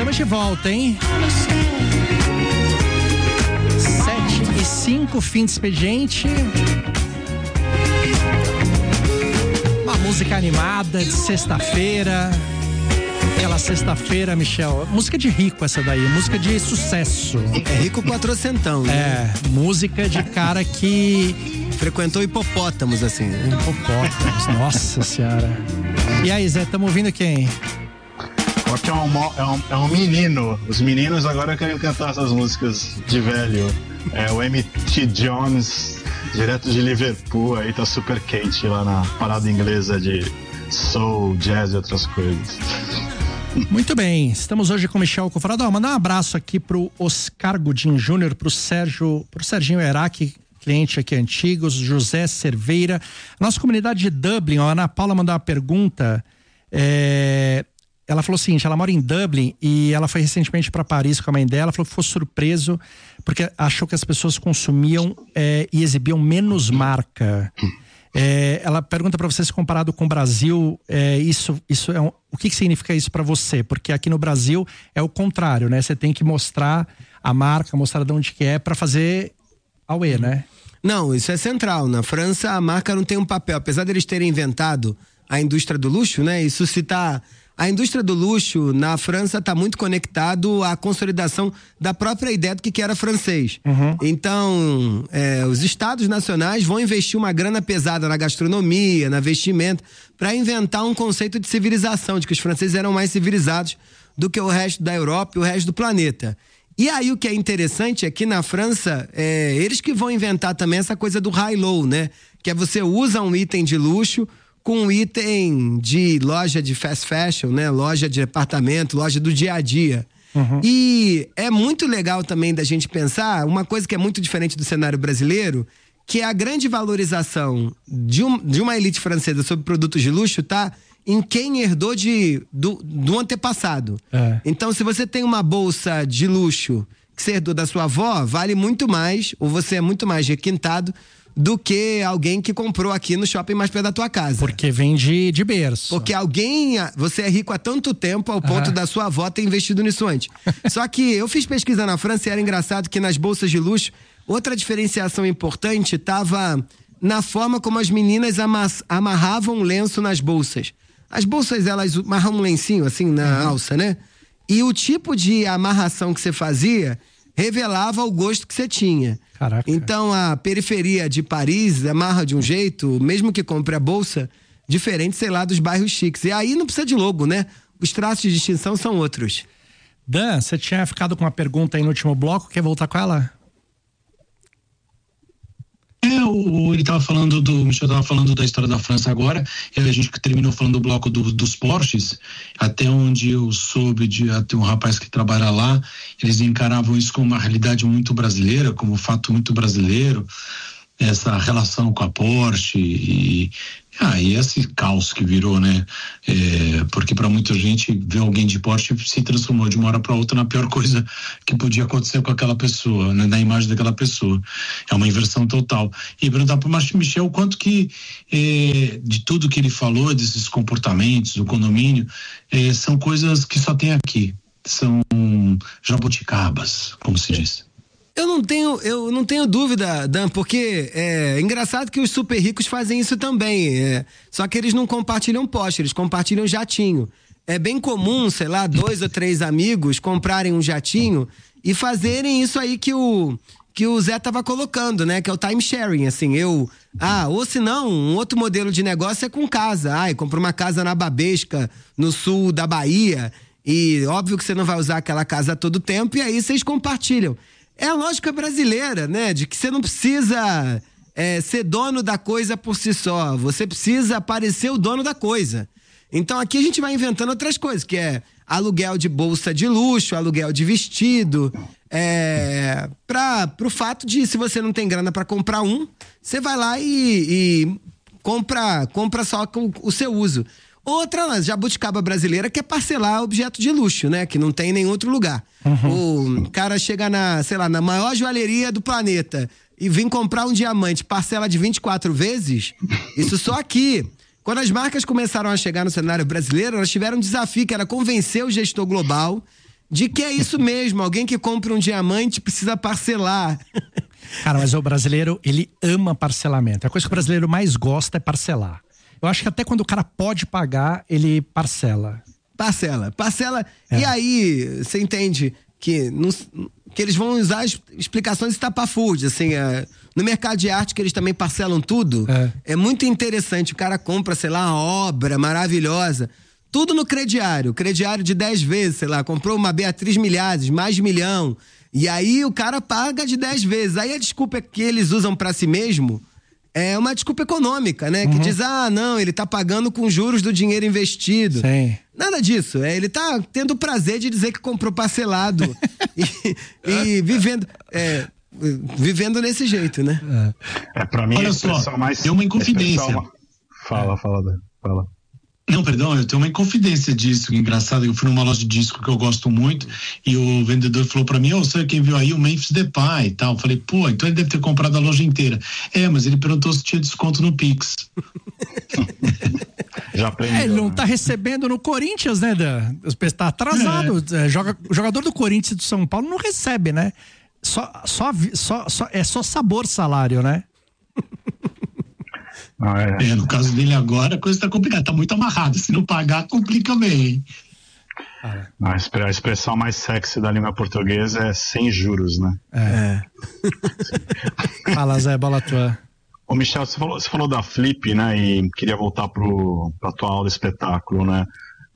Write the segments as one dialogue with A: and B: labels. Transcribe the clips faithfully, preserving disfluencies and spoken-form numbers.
A: Estamos de volta, hein? Sete e cinco, fim de expediente. Uma música animada de sexta-feira. Aquela sexta-feira, Michel. Música de rico essa daí, música de sucesso.
B: É rico quatrocentão, né?
A: É, música de cara que...
B: frequentou hipopótamos, assim. Né?
A: Hipopótamos, nossa senhora. E aí, Zé, estamos ouvindo quem?
C: Porque é um, é, um, é um menino. Os meninos agora querem cantar essas músicas de velho. É o M T Jones, direto de Liverpool, aí tá super quente lá na parada inglesa de soul, jazz e outras coisas.
A: Muito bem, estamos hoje com o Michel Cofrado. Ó, mandar um abraço aqui pro Oscar Godin Júnior, pro Sérgio, pro Serginho Eraque, cliente aqui antigo, José Cerveira. Nossa comunidade de Dublin, ó, a Ana Paula mandou uma pergunta. É, ela falou o seguinte: ela mora em Dublin e ela foi recentemente para Paris com a mãe dela. Falou que ficou surpreso porque achou que as pessoas consumiam é, e exibiam menos marca. É, ela pergunta para você se comparado com o Brasil, é, isso, isso é um, o que, que significa isso para você? Porque aqui no Brasil é o contrário, né? Você tem que mostrar a marca, mostrar de onde que é para fazer auê, né?
B: Não, isso é central. Na França a marca não tem um papel, apesar deles terem inventado a indústria do luxo, né? Isso se tá... A indústria do luxo na França está muito conectado à consolidação da própria ideia do que, que era francês. Uhum. Então, é, os estados nacionais vão investir uma grana pesada na gastronomia, na vestimenta, para inventar um conceito de civilização, de que os franceses eram mais civilizados do que o resto da Europa e o resto do planeta. E aí o que é interessante é que na França, é, eles que vão inventar também essa coisa do high-low, né? Que é você usa um item de luxo com um item de loja de fast fashion, né? Loja de departamento, loja do dia a dia. Uhum. E é muito legal também da gente pensar uma coisa que é muito diferente do cenário brasileiro, que é a grande valorização de, um, de uma elite francesa sobre produtos de luxo, tá? Em quem herdou de, do, do antepassado. É. Então, se você tem uma bolsa de luxo que você herdou da sua avó, vale muito mais, ou você é muito mais requintado do que alguém que comprou aqui no shopping mais perto da tua casa.
A: Porque vem de, de berço.
B: Porque alguém, você é rico há tanto tempo ao ponto uhum. da sua avó ter investido nisso antes. Só que eu fiz pesquisa na França e era engraçado que nas bolsas de luxo, outra diferenciação importante estava na forma como as meninas amarravam lenço nas bolsas. As bolsas, elas amarram um lencinho assim na uhum. alça, né? E o tipo de amarração que você fazia revelava o gosto que você tinha. Caraca. Então a periferia de Paris amarra de um jeito, mesmo que compre a bolsa, diferente, sei lá, dos bairros chiques. E aí não precisa de logo, né? Os traços de distinção são outros.
A: Dan, você tinha ficado com uma pergunta aí no último bloco, quer voltar com ela?
D: É, o, ele estava falando do, o Michel estava falando da história da França agora, e a gente terminou falando do bloco do, dos Porsches, até onde eu soube de até um rapaz que trabalha lá, eles encaravam isso como uma realidade muito brasileira, como um fato muito brasileiro, essa relação com a Porsche e, ah, e esse caos que virou, né? É, porque para muita gente ver alguém de Porsche se transformou de uma hora para outra na pior coisa que podia acontecer com aquela pessoa, né? Na imagem daquela pessoa. É uma inversão total. E perguntar para o Márcio Michel quanto que é, de tudo que ele falou, desses comportamentos, do condomínio, é, são coisas que só tem aqui. São jabuticabas, como se diz.
B: Eu não tenho, eu não tenho dúvida, Dan, porque é engraçado que os super ricos fazem isso também, é, só que eles não compartilham Porsche, eles compartilham jatinho. É bem comum, sei lá, dois ou três amigos comprarem um jatinho e fazerem isso aí que o, que o Zé tava colocando, né? Que é o time sharing, assim, eu... Ah, ou se não, um outro modelo de negócio é com casa. Ah, eu compro uma casa na Babesca, no sul da Bahia, e óbvio que você não vai usar aquela casa a todo tempo, e aí vocês compartilham. É a lógica brasileira, né? De que você não precisa é, ser dono da coisa por si só. Você precisa parecer o dono da coisa. Então aqui a gente vai inventando outras coisas, que é aluguel de bolsa de luxo, aluguel de vestido, é, para pro fato de, se você não tem grana para comprar um, você vai lá e, e compra, compra só com o seu uso. Outra jabuticaba brasileira que é parcelar objeto de luxo, né? Que não tem em nenhum outro lugar. Uhum. O cara chega na, sei lá, na maior joalheria do planeta e vem comprar um diamante, parcela de vinte e quatro vezes, isso só aqui. Quando as marcas começaram a chegar no cenário brasileiro, elas tiveram um desafio que era convencer o gestor global de que é isso mesmo, alguém que compra um diamante precisa parcelar.
A: Cara, mas o brasileiro, ele ama parcelamento. A coisa que o brasileiro mais gosta é parcelar. Eu acho que até quando o cara pode pagar, ele parcela.
B: Parcela, parcela. É. E aí, você entende que, não, que eles vão usar explicações estapafúrdias, assim, é, no mercado de arte que eles também parcelam tudo. É. É muito interessante, o cara compra, sei lá, uma obra maravilhosa, tudo no crediário, crediário de dez vezes, sei lá, comprou uma Beatriz Milhares, mais de milhão, e aí o cara paga de dez vezes. Aí a desculpa que eles usam pra si mesmo é uma desculpa econômica, né? Uhum. Que diz, ah, não, ele tá pagando com juros do dinheiro investido.
A: Sim.
B: Nada disso, é, ele tá tendo o prazer de dizer que comprou parcelado e, e vivendo, é, vivendo desse jeito, né?
C: É, é pra mim
D: olha
C: a
D: só,
C: expressão mais...
D: tem uma inconfidência.
C: Uma... Fala, fala, fala.
D: Não, perdão, eu tenho uma inconfidência disso, que é engraçado, eu fui numa loja de disco que eu gosto muito e o vendedor falou pra mim, ô, oh, sabe quem viu aí? O Memphis Depay e tal. Eu falei, pô, então ele deve ter comprado a loja inteira. É, mas ele perguntou se tinha desconto no Pix.
C: Já aprendeu,
A: é, ele não
C: né?
A: tá recebendo no Corinthians, né? Da, tá atrasado. É. É, joga, o jogador do Corinthians e do São Paulo não recebe, né? Só, só, só, só, é só sabor salário, né?
C: Ah, é.
D: É, no caso dele agora, a coisa tá complicada, tá muito amarrada. Se não pagar, complica bem, hein?
C: A expressão mais sexy da língua portuguesa é sem juros, né?
A: É. Fala, Zé, bola tua.
C: Ô, Michel, você falou, você falou da Flip, né? E queria voltar pro, pra tua aula de espetáculo, né?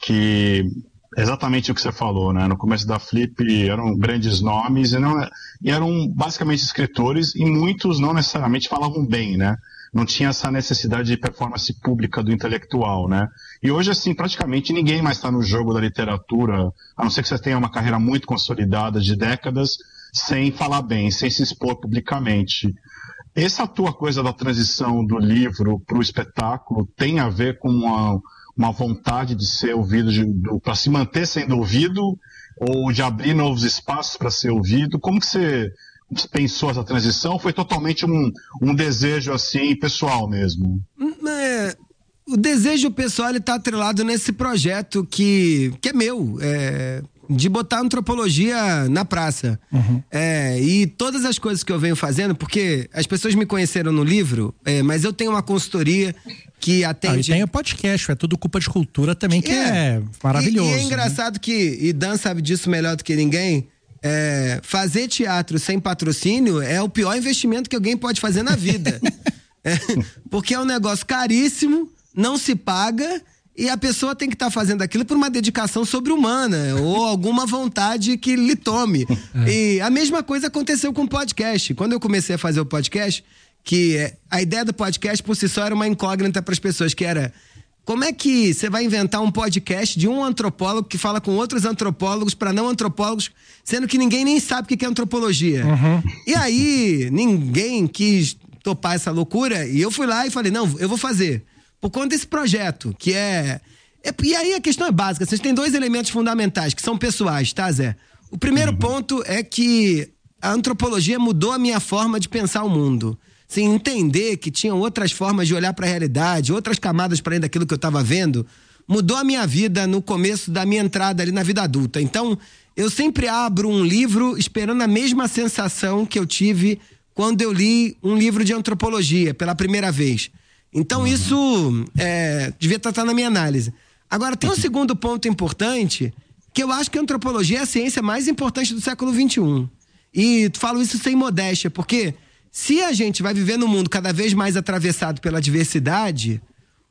C: Que exatamente o que você falou, né? No começo da Flip eram grandes nomes e, não, e eram basicamente escritores e muitos não necessariamente falavam bem, né? Não tinha essa necessidade de performance pública do intelectual, né? E hoje, assim, praticamente ninguém mais está no jogo da literatura, a não ser que você tenha uma carreira muito consolidada de décadas, sem falar bem, sem se expor publicamente. Essa tua coisa da transição do livro para o espetáculo tem a ver com uma, uma vontade de ser ouvido, para se manter sendo ouvido, ou de abrir novos espaços para ser ouvido? Como que você pensou essa transição? Foi totalmente um, um desejo assim pessoal mesmo?
B: É, o desejo pessoal ele tá atrelado nesse projeto que, que é meu, é, de botar antropologia na praça. Uhum. É, e todas as coisas que eu venho fazendo, porque as pessoas me conheceram no livro, é, mas eu tenho uma consultoria que atende...
A: Ah, e tem o podcast, é tudo Culpa de Cultura também, que é, é maravilhoso.
B: E, e é engraçado, né? Que, e Dan sabe disso melhor do que ninguém, É, fazer teatro sem patrocínio é o pior investimento que alguém pode fazer na vida. É, porque é um negócio caríssimo, não se paga e a pessoa tem que estar tá fazendo aquilo por uma dedicação sobre-humana ou alguma vontade que lhe tome. É. E a mesma coisa aconteceu com o podcast. Quando eu comecei a fazer o podcast, que é, a ideia do podcast por si só era uma incógnita para as pessoas, que era: como é que você vai inventar um podcast de um antropólogo que fala com outros antropólogos para não antropólogos, sendo que ninguém nem sabe o que é antropologia? Uhum. E aí, ninguém quis topar essa loucura e eu fui lá e falei, não, eu vou fazer. Por conta desse projeto, que é... é e aí a questão é básica, vocês têm dois elementos fundamentais, que são pessoais, tá, Zé? O primeiro uhum. ponto é que a antropologia mudou a minha forma de pensar o mundo. Sem entender que tinham outras formas de olhar para a realidade, outras camadas para além daquilo que eu estava vendo, mudou a minha vida no começo da minha entrada ali na vida adulta. Então, eu sempre abro um livro esperando a mesma sensação que eu tive quando eu li um livro de antropologia pela primeira vez. Então, uhum. isso é, devia estar na minha análise. Agora, tem um segundo ponto importante, que eu acho que a antropologia é a ciência mais importante do século vinte e um. E falo isso sem modéstia, porque... se a gente vai viver num mundo cada vez mais atravessado pela diversidade,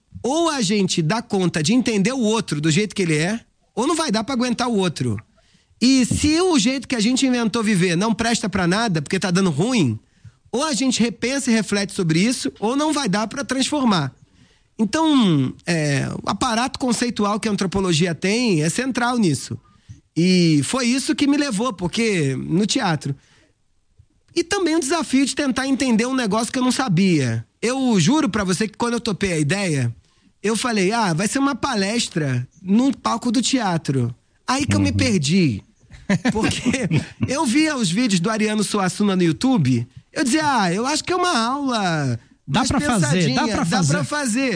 B: ou a gente dá conta de entender o outro do jeito que ele é, ou não vai dar pra aguentar o outro. E se o jeito que a gente inventou viver não presta pra nada, porque tá dando ruim, ou a gente repensa e reflete sobre isso, ou não vai dar pra transformar. Então, é, o aparato conceitual que a antropologia tem é central nisso. E foi isso que me levou, porque no teatro... E também o desafio de tentar entender um negócio que eu não sabia. Eu juro pra você que quando eu topei a ideia, eu falei, ah, vai ser uma palestra no palco do teatro. Aí que uhum. eu me perdi. Porque eu via os vídeos do Ariano Suassuna no YouTube, eu dizia, ah, eu acho que é uma aula...
A: Dá pra fazer, dá pra fazer.
B: Dá pra fazer.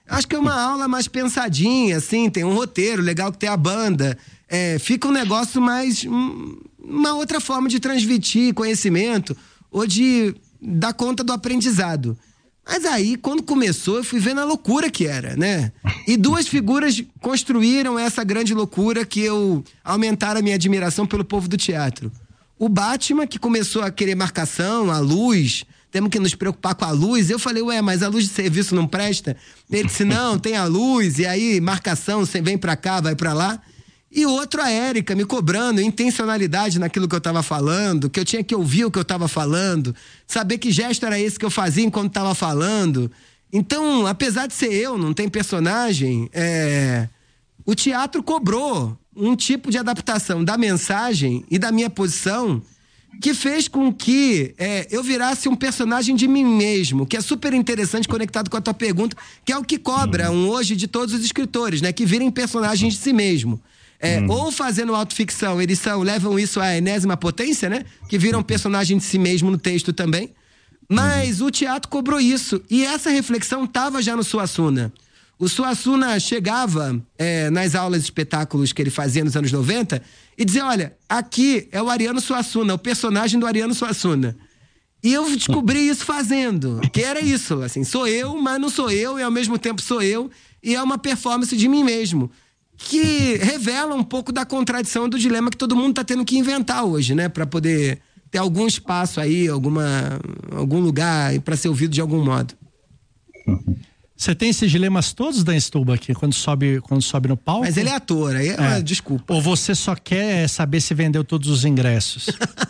B: Acho que é uma aula mais pensadinha, assim, tem um roteiro, legal que tem a banda. É, fica um negócio mais... Um, uma outra forma de transmitir conhecimento ou de dar conta do aprendizado. Mas aí, quando começou, eu fui vendo a loucura que era, né? E duas figuras construíram essa grande loucura que eu aumentaram a minha admiração pelo povo do teatro. O Batman, que começou a querer marcação, a luz, temos que nos preocupar com a luz. Eu falei, ué, mas a luz de serviço não presta? Ele disse, não, tem a luz, e aí marcação, você vem pra cá, vai pra lá. E outro, a Érica, me cobrando intencionalidade naquilo que eu tava falando, que eu tinha que ouvir o que eu tava falando, saber que gesto era esse que eu fazia enquanto tava falando. Então, apesar de ser eu, não tem personagem, é... o teatro cobrou um tipo de adaptação da mensagem e da minha posição que fez com que é, eu virasse um personagem de mim mesmo, que é super interessante, conectado com a tua pergunta, que é o que cobra um hoje de todos os escritores, né? Que virem personagens de si mesmo. É, hum. Ou fazendo autoficção, eles são, levam isso à enésima potência, né? Que viram personagem de si mesmo no texto também. Mas hum. o teatro cobrou isso. E essa reflexão estava já no Suassuna. O Suassuna chegava é, nas aulas de espetáculos que ele fazia nos anos noventa e dizia, olha, aqui é o Ariano Suassuna, o personagem do Ariano Suassuna. E eu descobri isso fazendo, que era isso, assim, sou eu, mas não sou eu, e ao mesmo tempo sou eu, e é uma performance de mim mesmo. Que revela um pouco da contradição do dilema que todo mundo está tendo que inventar hoje, né? Para poder ter algum espaço aí, alguma, algum lugar para ser ouvido de algum modo.
A: Você tem esses dilemas todos, Dan Stuba, aqui, quando sobe, quando sobe no palco?
B: Mas ele é ator, aí é, é. desculpa.
A: Ou você só quer saber se vendeu todos os ingressos?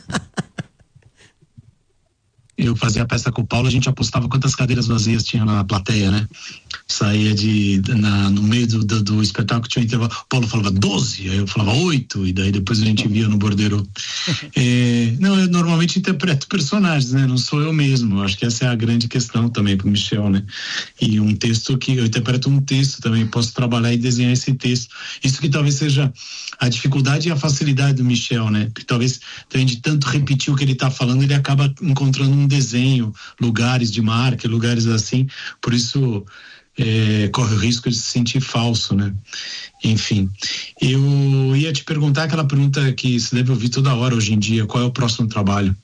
D: Eu fazia a peça com o Paulo, a gente apostava quantas cadeiras vazias tinha na plateia, né? Saía de, na, no meio do, do, do espetáculo, tinha um intervalo, o Paulo falava doze, aí eu falava oito, e daí depois a gente via no bordeiro. É, não, eu normalmente interpreto personagens, né? Não sou eu mesmo, acho que essa é a grande questão também pro Michel, né? E um texto que, eu interpreto um texto também, posso trabalhar e desenhar esse texto. Isso que talvez seja a dificuldade e a facilidade do Michel, né? Porque talvez também de tanto repetir o que ele tá falando, ele acaba encontrando um desenho, lugares de marca, lugares assim, por isso é, corre o risco de se sentir falso, né? Enfim, eu ia te perguntar aquela pergunta que se deve ouvir toda hora hoje em dia, qual é o próximo trabalho?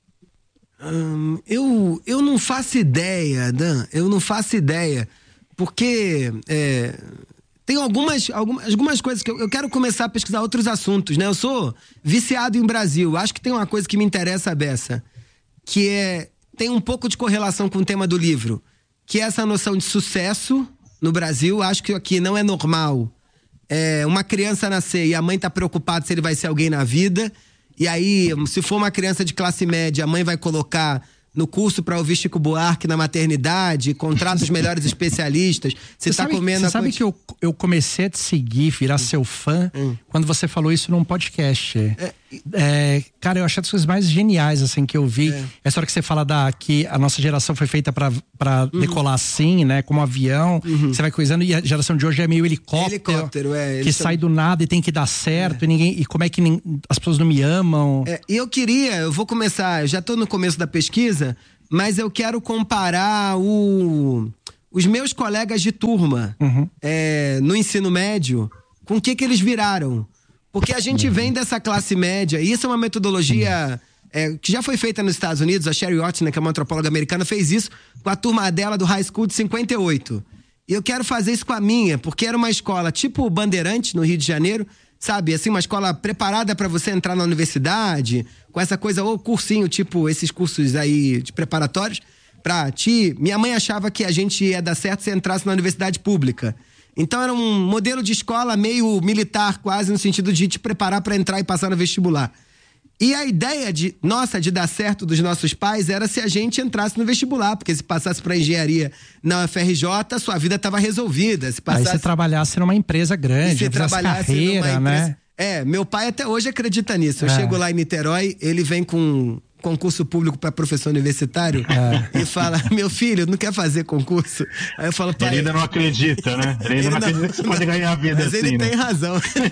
B: Hum, eu, eu não faço ideia, Dan, eu não faço ideia, porque é, tem algumas, algumas, algumas coisas que eu, eu quero começar a pesquisar outros assuntos, né? Eu sou viciado em Brasil, acho que tem uma coisa que me interessa a beça, que é, tem um pouco de correlação com o tema do livro, que é essa noção de sucesso no Brasil. Acho que aqui não é normal é, uma criança nascer e a mãe tá preocupada se ele vai ser alguém na vida, e aí, se for uma criança de classe média, a mãe vai colocar no curso para ouvir Chico Buarque na maternidade, contrata os melhores especialistas, você tá
A: sabe,
B: comendo...
A: Você sabe que eu, eu comecei a te seguir, virar hum. seu fã, hum. quando você falou isso num podcast. É, é, cara, eu achei as coisas mais geniais, assim, que eu vi. É. Essa hora que você fala da, que a nossa geração foi feita pra, pra uhum. decolar assim, né, como um avião, uhum. você vai coisando, e a geração de hoje é meio helicóptero, helicóptero é, que sai são... do nada e tem que dar certo, é. e ninguém, e como é que nem, as pessoas não me amam.
B: É, e eu queria, eu vou começar, eu já tô no começo da pesquisa, mas eu quero comparar o, os meus colegas de turma uhum. é, no ensino médio com o que que eles viraram. Porque a gente uhum. vem dessa classe média, e isso é uma metodologia é, que já foi feita nos Estados Unidos. A Sherry Ottner, que é uma antropóloga americana, fez isso com a turma dela do High School de cinquenta e oito. E eu quero fazer isso com a minha, porque era uma escola tipo Bandeirante, no Rio de Janeiro, sabe? Assim, uma escola preparada para você entrar na universidade, com essa coisa, ou cursinho, tipo esses cursos aí de preparatórios, pra ti. Minha mãe achava que a gente ia dar certo se entrasse na universidade pública. Então era um modelo de escola meio militar, quase, no sentido de te preparar para entrar e passar no vestibular. E a ideia de, nossa, de dar certo dos nossos pais era se a gente entrasse no vestibular, porque se passasse para engenharia na U F R J, sua vida estava resolvida. Se passasse...
A: Aí você trabalhasse numa empresa grande, se trabalhasse carreira, numa empresa... né?
B: É, meu pai até hoje acredita nisso. Eu é. chego lá em Niterói, ele vem com concurso público para professor universitário é. e fala, meu filho, não quer fazer concurso? Aí eu falo, pai...
C: Ele ainda não acredita, né? Ele ainda ele não acredita que você não, pode ganhar a vida
B: mas
C: assim,
B: ele
C: né?
B: tem razão.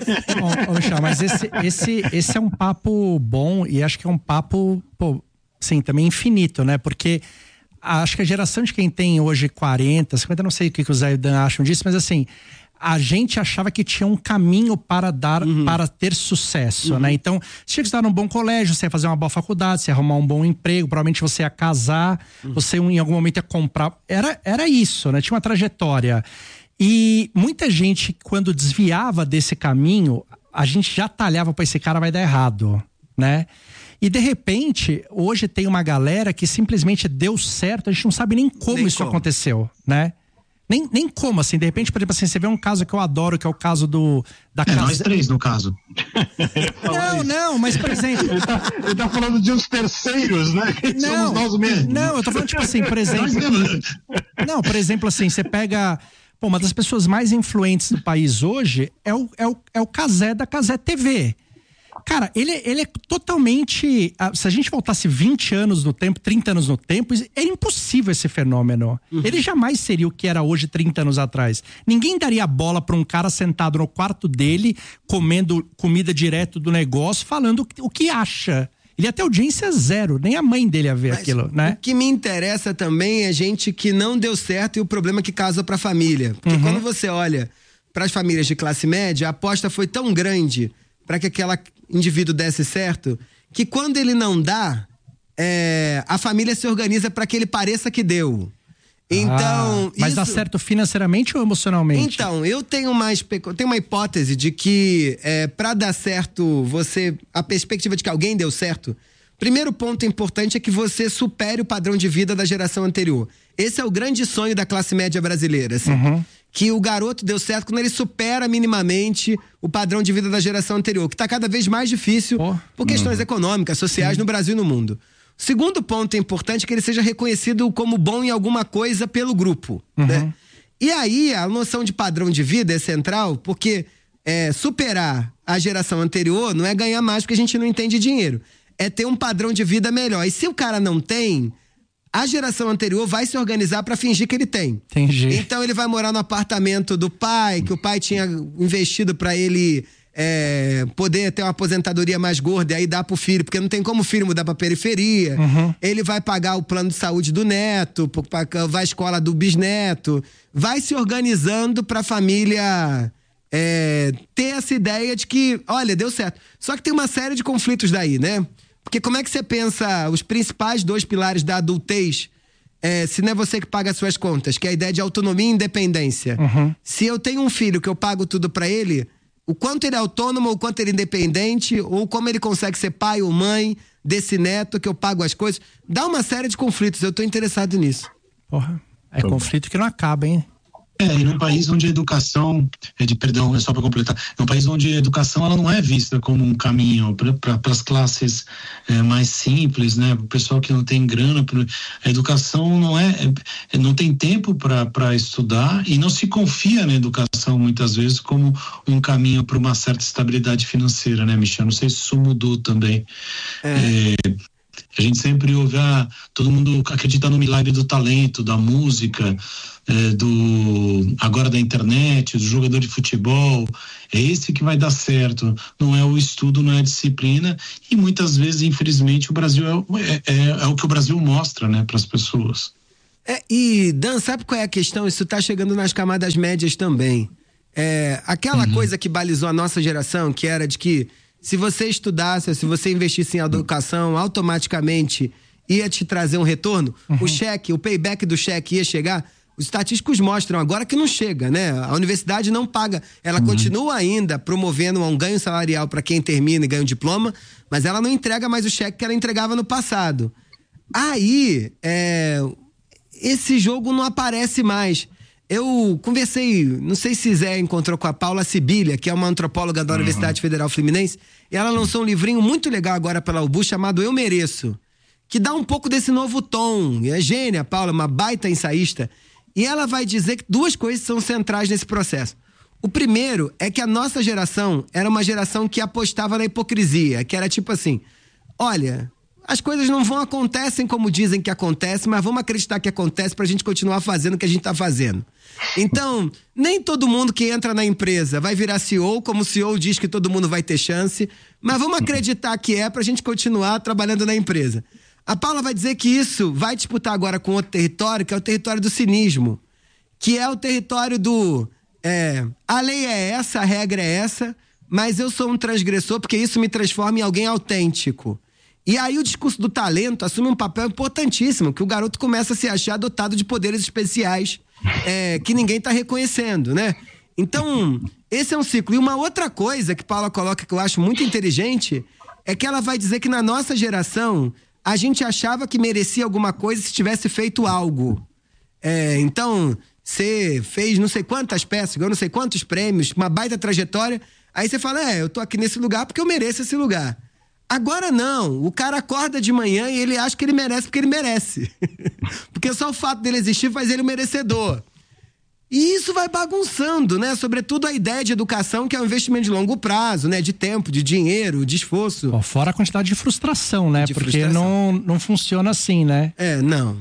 A: Ô, ô, Michel, mas esse, esse, esse é um papo bom, e acho que é um papo, pô, sim, também infinito, né? Porque acho que a geração de quem tem hoje quarenta, cinquenta, não sei o que, que o Zé e o Dan acham disso, mas assim, a gente achava que tinha um caminho para dar, uhum. para ter sucesso, uhum. né? Então, você tinha que estar num bom colégio, você ia fazer uma boa faculdade, você ia arrumar um bom emprego, provavelmente você ia casar, uhum. você em algum momento ia comprar. Era, era isso, né? Tinha uma trajetória. E muita gente, quando desviava desse caminho, a gente já talhava para esse cara vai dar errado, né? E de repente, hoje tem uma galera que simplesmente deu certo, a gente não sabe nem como nem isso como. aconteceu, né? Nem, nem como, assim, de repente, por exemplo, assim, você vê um caso que eu adoro, que é o caso do... Da
D: é,
A: casa...
D: nós três, no caso.
A: Não, não, mas, por exemplo...
C: ele, tá, ele tá falando de uns terceiros, né? Que
A: não,
C: somos nós mesmos.
A: Não, eu tô falando, tipo assim, por exemplo... não, por exemplo, assim, você pega... Pô, uma das pessoas mais influentes do país hoje é o, é o, é o Cazé da Cazé T V. Cara, ele, ele é totalmente... Se a gente voltasse vinte anos no tempo, trinta anos no tempo, é impossível esse fenômeno. Uhum. Ele jamais seria o que era hoje trinta anos atrás. Ninguém daria bola pra um cara sentado no quarto dele, comendo comida direto do negócio, falando o que acha. Ele ia ter audiência zero, nem a mãe dele ia ver Mas aquilo, né?
B: O que me interessa também é gente que não deu certo e o problema que causa pra família. Porque uhum. quando você olha pras famílias de classe média, a aposta foi tão grande para que aquele indivíduo desse certo, que quando ele não dá, é, a família se organiza para que ele pareça que deu. Então,
A: ah, mas isso... dá certo financeiramente ou emocionalmente?
B: Então, eu tenho uma, eu tenho uma hipótese de que é, para dar certo, você, a perspectiva de que alguém deu certo, primeiro ponto importante é que você supere o padrão de vida da geração anterior. Esse é o grande sonho da classe média brasileira, assim. Uhum. Que o garoto deu certo quando ele supera minimamente o padrão de vida da geração anterior, que está cada vez mais difícil oh. por questões uhum. econômicas, sociais Sim. no Brasil e no mundo. O segundo ponto importante é que ele seja reconhecido como bom em alguma coisa pelo grupo, uhum. né? E aí, a noção de padrão de vida é central, porque é, superar a geração anterior não é ganhar mais porque a gente não entende dinheiro. É ter um padrão de vida melhor. E se o cara não tem... a geração anterior vai se organizar para fingir que ele tem.
A: Entendi.
B: Então ele vai morar no apartamento do pai, que o pai tinha investido para ele é, poder ter uma aposentadoria mais gorda e aí dar pro filho, porque não tem como o filho mudar pra periferia. Uhum. Ele vai pagar o plano de saúde do neto, vai à escola do bisneto, vai se organizando pra família é, ter essa ideia de que, olha, deu certo. Só que tem uma série de conflitos daí, né? Porque como é que você pensa os principais dois pilares da adultez, é, se não é você que paga as suas contas, que é a ideia de autonomia e independência. Uhum. Se eu tenho um filho que eu pago tudo pra ele, o quanto ele é autônomo, o quanto ele é independente, ou como ele consegue ser pai ou mãe desse neto que eu pago as coisas, dá uma série de conflitos, eu tô interessado nisso.
A: Porra, é Tô conflito bom. Que não acaba, hein?
D: É, e num país onde a educação, é de perdão, é só para completar, é um país onde a educação ela não é vista como um caminho para as classes é, mais simples, né? O pessoal que não tem grana, pra, a educação não é, é não tem tempo para estudar e não se confia na educação muitas vezes como um caminho para uma certa estabilidade financeira, né, Michel? Não sei se isso mudou também. É. É, a gente sempre ouve, ah, todo mundo acredita no milagre do talento, da música, é, do agora da internet, do jogador de futebol. É esse que vai dar certo. Não é o estudo, não é a disciplina. E muitas vezes, infelizmente, o Brasil é, é, é o que o Brasil mostra, né, para as pessoas.
B: É, e Dan, sabe qual é a questão? Isso está chegando nas camadas médias também. É, aquela uhum. coisa que balizou a nossa geração, que era de que se você estudasse, se você investisse em educação, automaticamente ia te trazer um retorno, uhum. o cheque, o payback do cheque ia chegar. Os estatísticos mostram agora que não chega, né? A universidade não paga. Ela uhum. continua ainda promovendo um ganho salarial para quem termina e ganha um diploma, mas ela não entrega mais o cheque que ela entregava no passado. Aí, é, esse jogo não aparece mais. Eu conversei, não sei se Zé encontrou com a Paula Sibilha, que é uma antropóloga da uhum. Universidade Federal Fluminense, e ela lançou um livrinho muito legal agora pela U B U chamado Eu Mereço, que dá um pouco desse novo tom. É gênia, a Paula, uma baita ensaísta, e ela vai dizer que duas coisas são centrais nesse processo. O primeiro é que a nossa geração era uma geração que apostava na hipocrisia, que era tipo assim, olha, as coisas não vão acontecem como dizem que acontecem, mas vamos acreditar que acontece pra gente continuar fazendo o que a gente tá fazendo. Então, nem todo mundo que entra na empresa vai virar C E O, como o C E O diz que todo mundo vai ter chance, mas vamos acreditar que é pra gente continuar trabalhando na empresa. A Paula vai dizer que isso vai disputar agora com outro território, que é o território do cinismo, que é o território do é, a lei é essa, a regra é essa, mas eu sou um transgressor porque isso me transforma em alguém autêntico. E aí o discurso do talento assume um papel importantíssimo, que o garoto começa a se achar dotado de poderes especiais é, que ninguém tá reconhecendo, né? Então, esse é um ciclo. E uma outra coisa que Paula coloca que eu acho muito inteligente é que ela vai dizer que na nossa geração a gente achava que merecia alguma coisa se tivesse feito algo. É, então, você fez não sei quantas peças, ganhou não sei quantos prêmios, uma baita trajetória, aí você fala, é, eu tô aqui nesse lugar porque eu mereço esse lugar. Agora não, o cara acorda de manhã e ele acha que ele merece porque ele merece. Porque só o fato dele existir faz ele um merecedor. E isso vai bagunçando, né? Sobretudo a ideia de educação, que é um investimento de longo prazo, né? De tempo, de dinheiro, de esforço.
A: Pô, fora a quantidade de frustração, né?
B: De
A: Porque
B: frustração.
A: Não, não funciona assim, né?
B: É, não.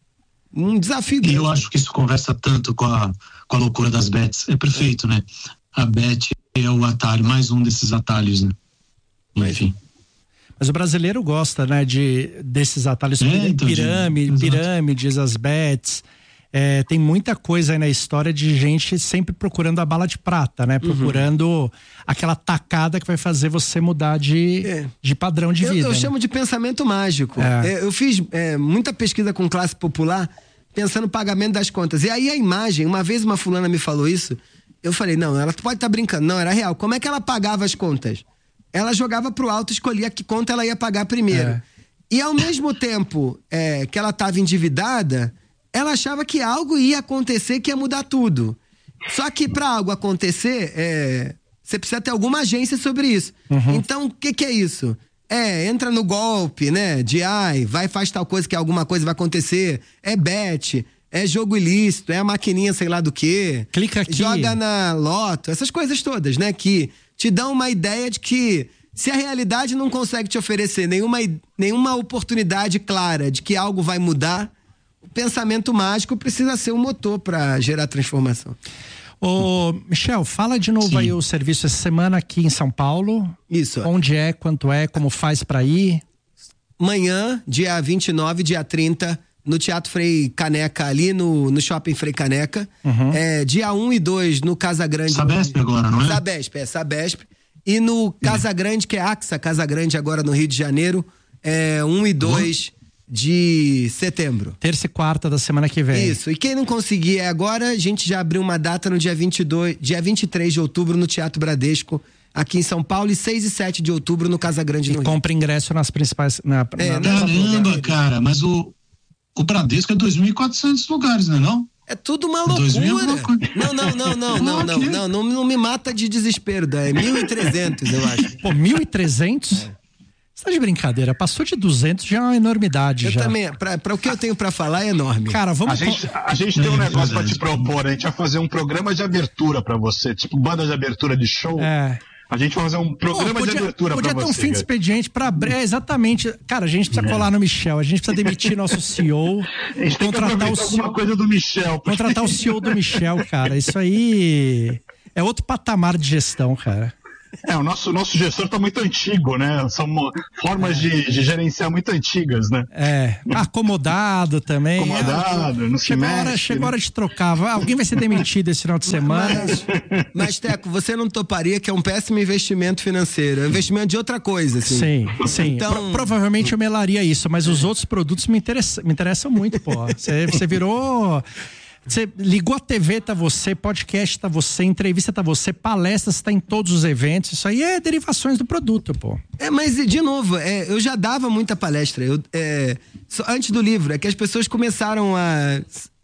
B: Um desafio
D: E
B: grande.
D: eu acho que isso conversa tanto com a, com a loucura das bets. É perfeito, né? A bet é o atalho, mais um desses atalhos, né? Enfim.
A: Mas o brasileiro gosta, né, de, desses atalhos,
D: É, então,
A: pirâmide,
D: de-
A: pirâmides, as bets. É, tem muita coisa aí na história de gente sempre procurando a bala de prata, né? Procurando uhum. aquela tacada que vai fazer você mudar de,
B: É.
A: de padrão de
B: eu,
A: vida.
B: Eu
A: né?
B: chamo de pensamento mágico.
A: É.
B: É, eu fiz é, muita pesquisa com classe popular pensando no pagamento das contas. E aí a imagem, uma vez uma fulana me falou isso, eu falei, não, ela pode estar brincando. Não, era real. Como é que ela pagava as contas? Ela jogava pro alto, escolhia que conta ela ia pagar primeiro.
A: É.
B: E ao mesmo tempo é, que ela estava endividada, ela achava que algo ia acontecer que ia mudar tudo. Só que para algo acontecer, é, você precisa ter alguma agência sobre isso. Uhum. Então, o que, que é isso? É, entra no golpe, né? De ai, vai, faz tal coisa que alguma coisa vai acontecer. É bet, é jogo ilícito, é a maquininha sei lá do quê.
A: Clica aqui.
B: Joga na loto, essas coisas todas, né? Que te dão uma ideia de que se a realidade não consegue te oferecer nenhuma, nenhuma oportunidade clara de que algo vai mudar, o pensamento mágico precisa ser um motor para gerar transformação.
A: Ô, Michel, fala de novo Sim. aí o serviço essa semana aqui em São Paulo.
B: Isso.
A: Onde é, quanto é, como faz para ir?
B: Manhã, dia vinte e nove, dia trinta, no Teatro Frei Caneca, ali no, no Shopping Frei Caneca. Uhum. É, dia um e dois no Casa Grande.
D: Sabesp agora, não é?
B: Sabesp, é Sabesp. E no Casa é. Grande, que é AXA, Casa Grande agora no Rio de Janeiro, é um e dois uhum. de setembro.
A: Terça e quarta da semana que vem.
B: Isso. E quem não conseguir é agora, a gente já abriu uma data no dia vinte e dois, dia vinte e três de outubro no Teatro Bradesco, aqui em São Paulo, e seis e sete de outubro no Casa Grande no
A: e
B: Rio.
A: compra ingresso nas principais... Na,
B: é,
A: na,
D: caramba, na... cara, mas o, o Bradesco é dois mil e quatrocentos lugares, não é não?
B: É tudo uma loucura. Não, não, não, não, não, não, não, não, não me mata de desespero, é mil e trezentos, eu acho.
A: Pô, mil e trezentos? É. Você tá de brincadeira, passou de duzentos, já é uma enormidade.
B: Eu
A: já.
B: também, pra, pra o que eu tenho pra falar é enorme.
A: Cara, vamos...
C: A gente, a gente tem um negócio pra te propor, a gente vai fazer um programa de abertura pra você, tipo banda de abertura de show.
A: É.
C: A gente vai fazer um programa Pô, podia, de abertura pra você.
A: Podia ter um fim de expediente pra... É, exatamente. Cara, a gente precisa é. colar no Michel, a gente precisa demitir nosso C E O.
C: A gente tem contratar que o C E O, alguma coisa do Michel.
A: Contratar o C E O do Michel, cara. Isso aí é outro patamar de gestão, cara.
C: É, o nosso, nosso gestor tá muito antigo, né? São formas é. de, de gerenciar muito antigas, né?
A: É, acomodado também.
C: Acomodado, não se
A: chegou
C: mexe.
A: A hora, chegou a hora de trocar. Alguém vai ser demitido esse final de semana.
B: Mas, mas, Teco, você não toparia que é um péssimo investimento financeiro. É um investimento de outra coisa, assim.
A: Sim, sim. Então... Pro, provavelmente eu melaria isso, mas os outros produtos me interessam, me interessam muito, pô. Você, você virou... Você ligou a T V, tá você, podcast tá você, entrevista tá você, palestras tá em todos os eventos. Isso aí é derivações do produto, pô.
B: É, mas de novo, é, eu já dava muita palestra. Eu, é, só, antes do livro, é que as pessoas começaram a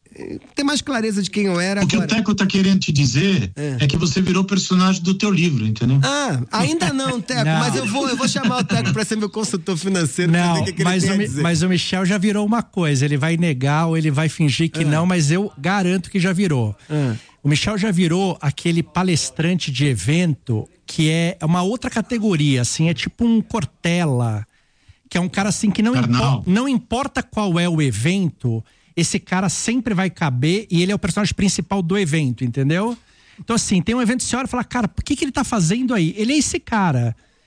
B: ter mais clareza de quem eu era.
D: O que
B: agora.
D: o Teco tá querendo te dizer é. é que você virou personagem do teu livro, entendeu?
B: Ah, ainda não, Teco, não. mas eu vou, eu vou chamar o Teco pra ser meu consultor financeiro.
A: Não,
B: pra ver o que
A: mas,
B: ele
A: o,
B: tem a dizer.
A: mas o Michel já virou uma coisa, ele vai negar ou ele vai fingir que ah. não, mas eu garanto que já virou. Ah. O Michel já virou aquele palestrante de evento que é uma outra categoria, assim, é tipo um Cortella, que é um cara assim que não, impo- não importa qual é o evento, esse cara sempre vai caber e ele é o personagem principal do evento, entendeu? Então assim, tem um evento que você olha e fala, cara, por que que ele tá fazendo aí? Ele é esse cara.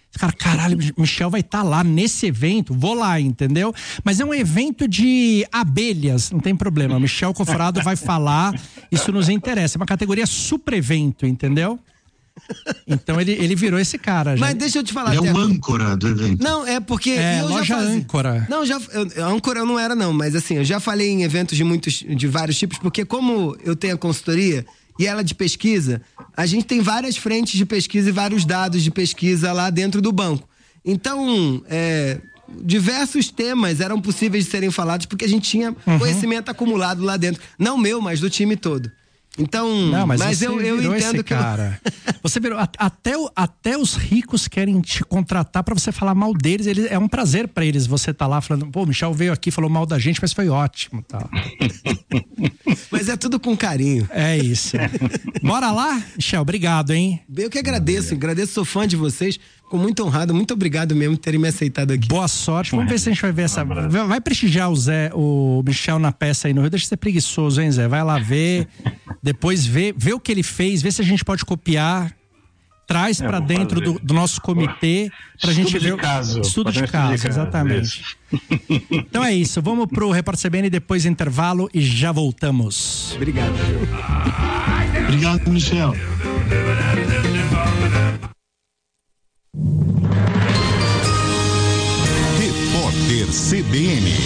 A: Cara, caralho, Michel vai estar tá lá nesse evento, vou lá, entendeu? Mas é um evento de abelhas, não tem problema. O Michel Conforado vai falar, isso nos interessa. É uma categoria super evento, entendeu? Então ele, ele virou esse cara. Já.
B: Mas deixa eu te falar.
D: Ele é o âncora do evento.
B: Não, é porque.
A: É,
B: eu
A: loja
B: já fazia...
A: âncora.
B: Não, já. Eu, âncora eu não era, não, mas assim, eu já falei em eventos de muitos, de vários tipos, porque como eu tenho a consultoria e ela de pesquisa, a gente tem várias frentes de pesquisa e vários dados de pesquisa lá dentro do banco. Então, é, diversos temas eram possíveis de serem falados porque a gente tinha uhum. conhecimento acumulado lá dentro. Não meu, mas do time todo. Então,
A: não, mas,
B: mas
A: você
B: eu, eu
A: virou
B: entendo
A: esse
B: que
A: cara. Eu... Você virou até, até os ricos querem te contratar pra você falar mal deles. Eles, é um prazer pra eles você tá lá falando, pô, o Michel veio aqui, falou mal da gente, mas foi ótimo, tá?
B: Mas é tudo com carinho.
A: É isso. Bora lá, Michel, obrigado, hein?
B: Eu que agradeço, agradeço, sou fã de vocês. Fico muito honrado, muito obrigado mesmo por terem me aceitado aqui.
A: Boa sorte. Vamos ver se a gente vai ver essa. Vai prestigiar o Zé, o Michel na peça aí no Rio. Deixa de ser preguiçoso, hein, Zé? Vai lá ver, depois vê, vê o que ele fez, vê se a gente pode copiar. Traz é, pra dentro do, do nosso comitê pra
C: estudo
A: gente ver.
C: De caso.
A: Estudo de caso, de caso, exatamente. Isso. Então é isso. Vamos pro Repórter C B N depois intervalo e já voltamos.
B: Obrigado.
D: Obrigado, Michel.
E: Repórter C B N.